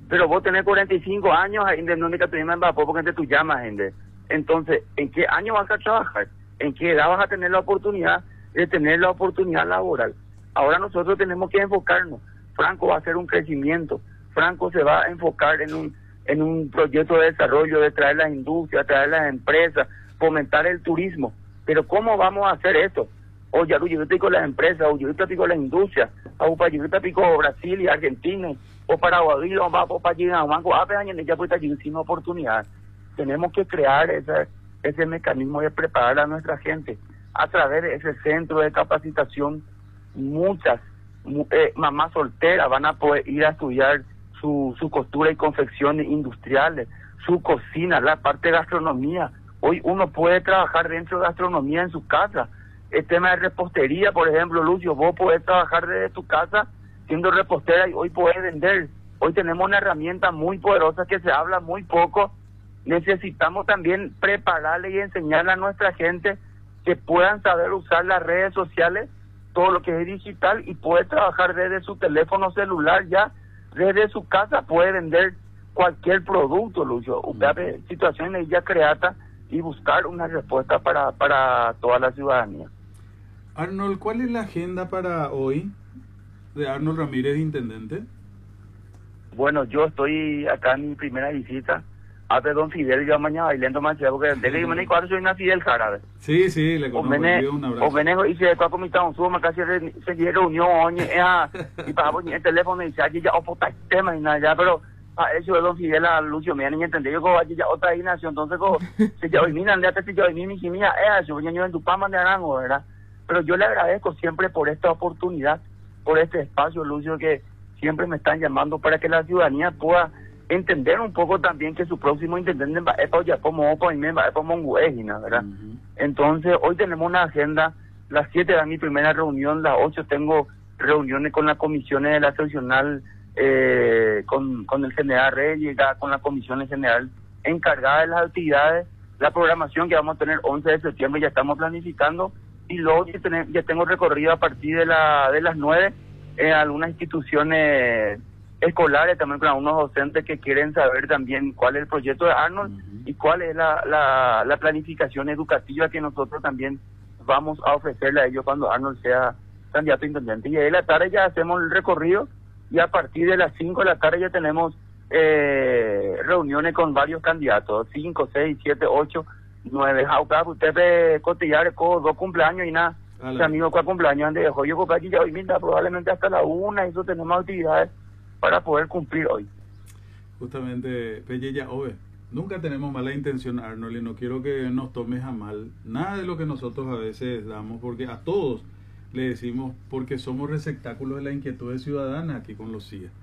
Pero vos tenés 45 años ahí de donde te llaman porque tú llamas, gente. Entonces, ¿en qué año vas a trabajar? ¿En qué edad vas a tener la oportunidad de tener la oportunidad laboral? Ahora nosotros tenemos que enfocarnos. Franco va a hacer un crecimiento. Franco se va a enfocar en un proyecto de desarrollo, de traer las industrias, traer las empresas, fomentar el turismo. Pero ¿cómo vamos a hacer esto? O ya yo pico las empresas, o yo pico las industrias, o para yo pico Brasil y Argentina, o para Guadalajara, o para llegar a banco, ya pues sin oportunidad. Tenemos que crear ese mecanismo de preparar a nuestra gente a través de ese centro de capacitación. Muchas mamás solteras van a poder ir a estudiar su costura y confecciones industriales, su cocina, la parte de gastronomía. Hoy uno puede trabajar dentro de gastronomía en su casa. El tema de repostería, por ejemplo, Lucio, vos podés trabajar desde tu casa siendo repostera y hoy podés vender. Hoy tenemos una herramienta muy poderosa que se habla muy poco. Necesitamos también prepararle y enseñarle a nuestra gente que puedan saber usar las redes sociales, todo lo que es digital, y poder trabajar desde su teléfono celular ya, desde su casa puede vender cualquier producto, Lucio. Situaciones ya creadas y buscar una respuesta para toda la ciudadanía. Arnold, ¿cuál es la agenda para hoy de Arnold Ramírez, intendente? Bueno, yo estoy acá en mi primera visita. Hace don Fidel, yo mañana bailando más, porque desde que yo me cuadro soy una Fidel Jara. Sí, sí, le conozco, un abrazo. O vengo y se toca con mi suma, casi se reunión, oye, y para el teléfono y se ha ya otra tema y nada, ya, pero a eso de don Fidel a Lucio, me han entendido, yo como ya otra nación, entonces como, se ya hoy miran, ya te ya hoy mi mía, eso, yo en tu pama de Arango, ¿verdad? Pero yo le agradezco siempre por esta oportunidad, por este espacio, Lucio, que siempre me están llamando para que la ciudadanía pueda entender un poco también que su próximo intendente va a ya como ¿verdad? Entonces, hoy tenemos una agenda, las 7 da mi primera reunión, las 8 tengo reuniones con las comisiones de la seccional, con el general Reyes, con la comisión general encargada de las actividades, la programación que vamos a tener 11 de septiembre ya estamos planificando, y luego ya tengo recorrido a partir de las 9 en algunas instituciones escolares, también con algunos docentes que quieren saber también cuál es el proyecto de Arnold y cuál es la planificación educativa que nosotros también vamos a ofrecerle a ellos cuando Arnold sea candidato a intendente. Y ahí de la tarde ya hacemos el recorrido y a partir de las 5 de la tarde ya tenemos reuniones con varios candidatos, 5, 6, 7, 8, 9. Usted cotillar con 2 cumpleaños y nada. Amigo, ¿cuál cumpleaños? Antes dejó yo aquí ya hoy mismo, probablemente hasta la 1, eso tenemos actividades para poder cumplir hoy. Justamente, Pelleya Ove, nunca tenemos mala intención, Arnold, y no quiero que nos tomes a mal nada de lo que nosotros a veces damos, porque a todos le decimos, porque somos receptáculos de la inquietud ciudadana aquí con los CIA.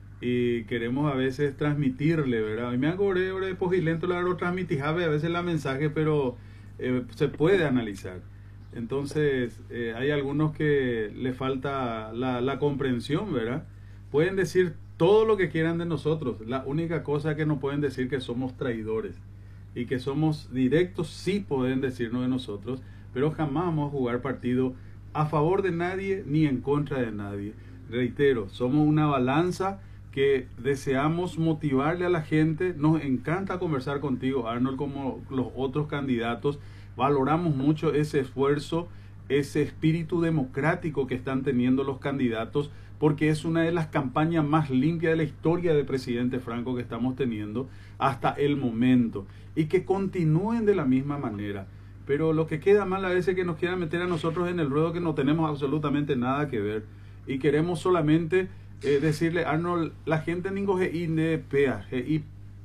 Y queremos a veces transmitirle, ¿verdad? Y me hago de pojilento, lo transmití a veces la mensaje, pero se puede analizar. Entonces, hay algunos que le falta la comprensión, ¿verdad? Pueden decir todo lo que quieran de nosotros. La única cosa que no pueden decir que somos traidores y que somos directos, sí pueden decirnos de nosotros, pero jamás vamos a jugar partido a favor de nadie ni en contra de nadie. Reitero, somos una balanza que deseamos motivarle a la gente. Nos encanta conversar contigo, Arnold, como los otros candidatos. Valoramos mucho ese esfuerzo, ese espíritu democrático que están teniendo los candidatos, porque es una de las campañas más limpias de la historia del presidente Franco que estamos teniendo hasta el momento, y que continúen de la misma manera. Pero lo que queda mal a veces es que nos quieran meter a nosotros en el ruedo que no tenemos absolutamente nada que ver, y queremos solamente decirle, Arnold, la gente ningo de pea, y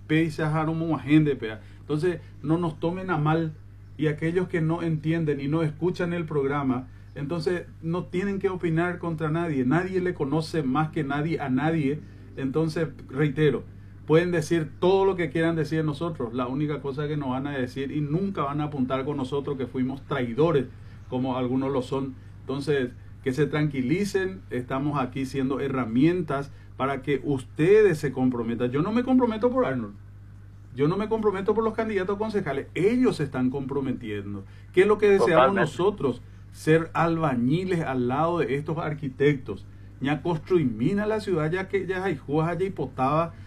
pea. Entonces no nos tomen a mal, y aquellos que no entienden y no escuchan el programa, entonces no tienen que opinar contra nadie. Nadie le conoce más que nadie a nadie. Entonces, reitero, pueden decir todo lo que quieran decir de nosotros. La única cosa que nos van a decir, y nunca van a apuntar con nosotros que fuimos traidores, como algunos lo son. Entonces, que se tranquilicen. Estamos aquí siendo herramientas para que ustedes se comprometan. Yo no me comprometo por Arnold. Yo no me comprometo por los candidatos concejales. Ellos se están comprometiendo. ¿Qué es lo que deseamos nosotros? Ser albañiles al lado de estos arquitectos. Ya construimos la ciudad, ya que ya hay juas, ya hipotaba